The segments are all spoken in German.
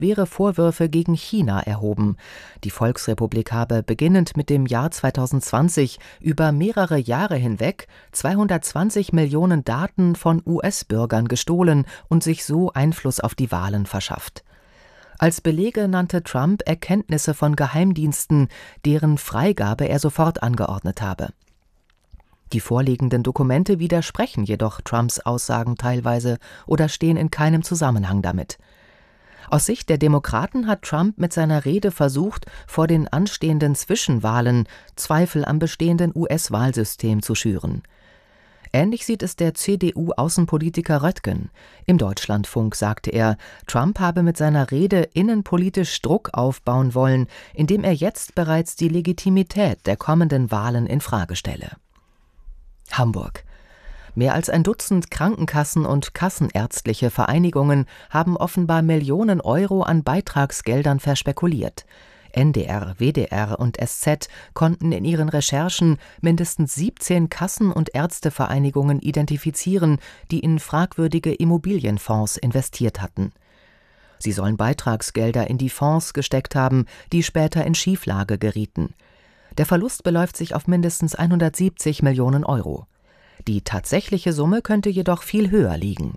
schwere Vorwürfe gegen China erhoben. Die Volksrepublik habe beginnend mit dem Jahr 2020 über mehrere Jahre hinweg 220 Millionen Daten von US-Bürgern gestohlen und sich so Einfluss auf die Wahlen verschafft. Als Belege nannte Trump Erkenntnisse von Geheimdiensten, deren Freigabe er sofort angeordnet habe. Die vorliegenden Dokumente widersprechen jedoch Trumps Aussagen teilweise oder stehen in keinem Zusammenhang damit. Aus Sicht der Demokraten hat Trump mit seiner Rede versucht, vor den anstehenden Zwischenwahlen Zweifel am bestehenden US-Wahlsystem zu schüren. Ähnlich sieht es der CDU-Außenpolitiker Röttgen. Im Deutschlandfunk sagte er, Trump habe mit seiner Rede innenpolitisch Druck aufbauen wollen, indem er jetzt bereits die Legitimität der kommenden Wahlen in Frage stelle. Hamburg. Mehr als ein Dutzend Krankenkassen und kassenärztliche Vereinigungen haben offenbar Millionen Euro an Beitragsgeldern verspekuliert. NDR, WDR und SZ konnten in ihren Recherchen mindestens 17 Kassen- und Ärztevereinigungen identifizieren, die in fragwürdige Immobilienfonds investiert hatten. Sie sollen Beitragsgelder in die Fonds gesteckt haben, die später in Schieflage gerieten. Der Verlust beläuft sich auf mindestens 170 Millionen Euro. Die tatsächliche Summe könnte jedoch viel höher liegen.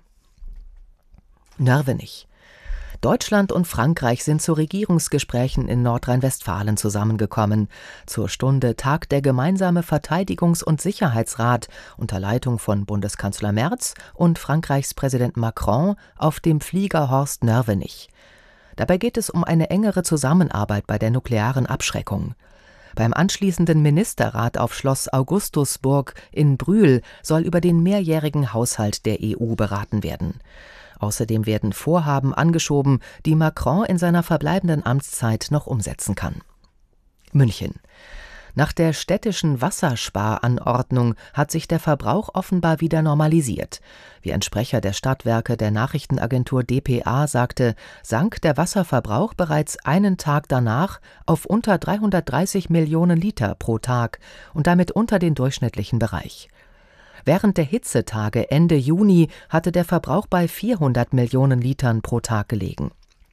Nörvenich. Deutschland und Frankreich sind zu Regierungsgesprächen in Nordrhein-Westfalen zusammengekommen. Zur Stunde tagt der gemeinsame Verteidigungs- und Sicherheitsrat unter Leitung von Bundeskanzler Merz und Frankreichs Präsident Macron auf dem Flieger Horst Nörvenich. Dabei geht es um eine engere Zusammenarbeit bei der nuklearen Abschreckung. Beim anschließenden Ministerrat auf Schloss Augustusburg in Brühl soll über den mehrjährigen Haushalt der EU beraten werden. Außerdem werden Vorhaben angeschoben, die Macron in seiner verbleibenden Amtszeit noch umsetzen kann. München. Nach der städtischen Wassersparanordnung hat sich der Verbrauch offenbar wieder normalisiert. Wie ein Sprecher der Stadtwerke der Nachrichtenagentur dpa sagte, sank der Wasserverbrauch bereits einen Tag danach auf unter 330 Millionen Liter pro Tag und damit unter den durchschnittlichen Bereich. Während der Hitzetage Ende Juni hatte der Verbrauch bei 400 Millionen Litern pro Tag gelegen.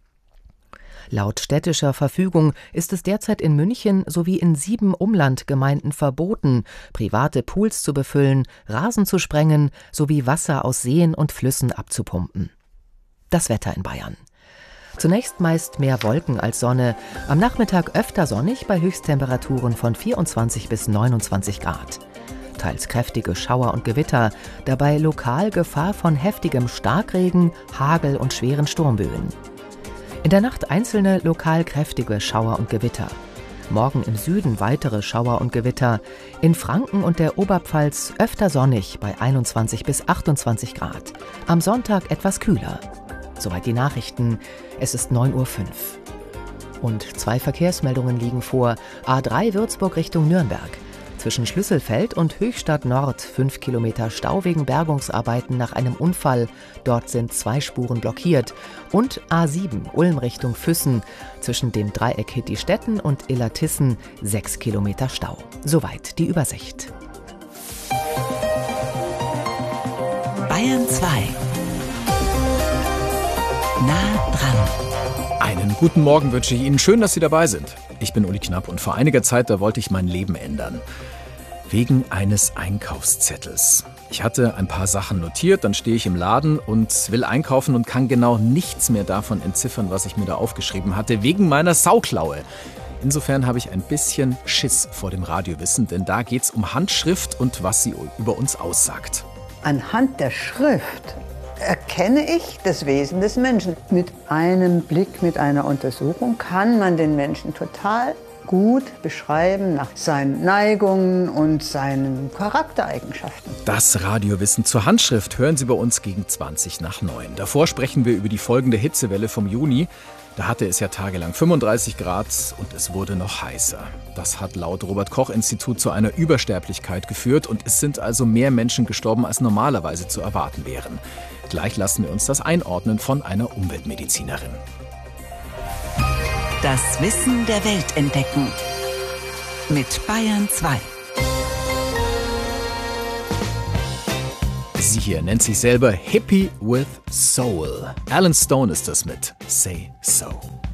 Laut städtischer Verfügung ist es derzeit in München sowie in 7 Umlandgemeinden verboten, private Pools zu befüllen, Rasen zu sprengen sowie Wasser aus Seen und Flüssen abzupumpen. Das Wetter in Bayern. Zunächst meist mehr Wolken als Sonne, am Nachmittag öfter sonnig bei Höchsttemperaturen von 24 bis 29 Grad. Teils kräftige Schauer und Gewitter, dabei lokal Gefahr von heftigem Starkregen, Hagel und schweren Sturmböen. In der Nacht einzelne lokal kräftige Schauer und Gewitter. Morgen im Süden weitere Schauer und Gewitter. In Franken und der Oberpfalz öfter sonnig bei 21 bis 28 Grad. Am Sonntag etwas kühler. Soweit die Nachrichten. Es ist 9:05 Uhr. Und 2 Verkehrsmeldungen liegen vor. A3 Würzburg Richtung Nürnberg. Zwischen Schlüsselfeld und Höchstadt Nord 5 Kilometer Stau wegen Bergungsarbeiten nach einem Unfall. Dort sind 2 Spuren blockiert. Und A7 Ulm Richtung Füssen. Zwischen dem Dreieck Hittistetten und Illertissen 6 Kilometer Stau. Soweit die Übersicht. Bayern 2. Nah dran. Einen guten Morgen wünsche ich Ihnen. Schön, dass Sie dabei sind. Ich bin Uli Knapp und vor einiger Zeit, da wollte ich mein Leben ändern. Wegen eines Einkaufszettels. Ich hatte ein paar Sachen notiert, dann stehe ich im Laden und will einkaufen und kann genau nichts mehr davon entziffern, was ich mir da aufgeschrieben hatte, wegen meiner Sauklaue. Insofern habe ich ein bisschen Schiss vor dem Radiowissen, denn da geht es um Handschrift und was sie über uns aussagt. Anhand der Schrift erkenne ich das Wesen des Menschen. Mit einem Blick, mit einer Untersuchung kann man den Menschen total gut beschreiben nach seinen Neigungen und seinen Charaktereigenschaften. Das Radiowissen zur Handschrift hören Sie bei uns gegen 8:20 Davor sprechen wir über die folgende Hitzewelle vom Juni. Da hatte es ja tagelang 35 Grad und es wurde noch heißer. Das hat laut Robert-Koch-Institut zu einer Übersterblichkeit geführt und es sind also mehr Menschen gestorben, als normalerweise zu erwarten wären. Gleich lassen wir uns das einordnen von einer Umweltmedizinerin. Das Wissen der Welt entdecken. Mit Bayern 2. Sie hier nennt sich selber Hippie with Soul. Alan Stone ist das mit Say So.